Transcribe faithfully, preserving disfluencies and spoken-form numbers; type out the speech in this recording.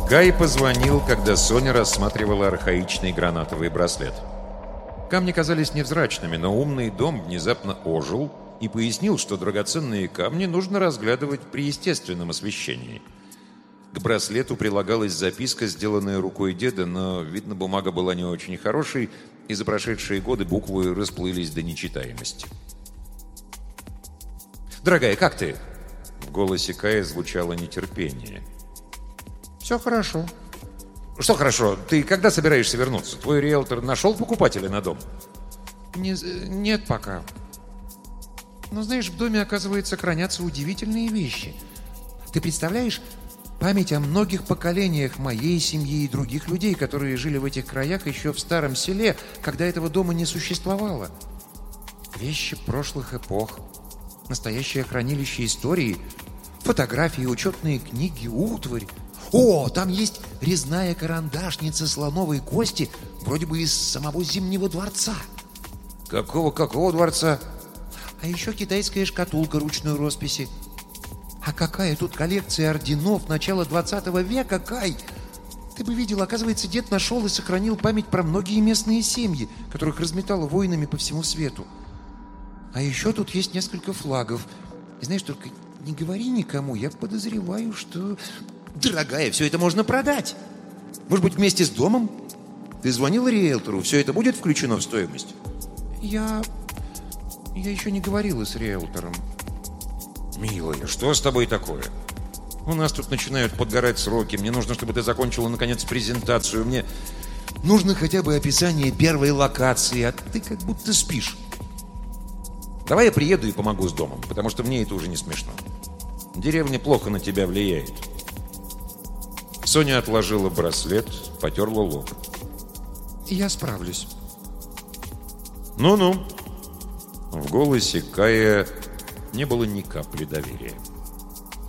Кай позвонил, когда Соня рассматривала архаичный гранатовый браслет. Камни казались невзрачными, но умный дом внезапно ожил и пояснил, что драгоценные камни нужно разглядывать при естественном освещении. К браслету прилагалась записка, сделанная рукой деда, но, видно, бумага была не очень хорошей, и за прошедшие годы буквы расплылись до нечитаемости. «Дорогая, как ты?» В голосе Кая звучало нетерпение. «Все хорошо». «Что хорошо? Ты когда собираешься вернуться? Твой риэлтор нашел покупателя на дом?» Не, «Нет пока. Но знаешь, в доме, оказывается, хранятся удивительные вещи. Ты представляешь, память о многих поколениях моей семьи и других людей, которые жили в этих краях еще в старом селе, когда этого дома не существовало. Вещи прошлых эпох, настоящее хранилище истории, фотографии, учетные книги, утварь. О, там есть резная карандашница слоновой кости, вроде бы из самого Зимнего дворца». «Какого, какого дворца?» «А еще китайская шкатулка ручной росписи. А какая тут коллекция орденов начала двадцатого века, Кай! Ты бы видел, оказывается, дед нашел и сохранил память про многие местные семьи, которых разметало войнами по всему свету. А еще тут есть несколько флагов. И знаешь, только не говори никому, я подозреваю, что...» «Дорогая, все это можно продать. Может быть, вместе с домом? Ты звонила риэлтору, все это будет включено в стоимость?» «Я... я еще не говорила с риэлтором». «Милая, что с тобой такое? У нас тут начинают подгорать сроки. Мне нужно, чтобы ты закончила, наконец, презентацию. Мне нужно хотя бы описание первой локации, а ты как будто спишь. Давай я приеду и помогу с домом, потому что мне это уже не смешно. Деревня плохо на тебя влияет». Соня отложила браслет, потерла лоб. «Я справлюсь». «Ну-ну». В голосе Кая не было ни капли доверия.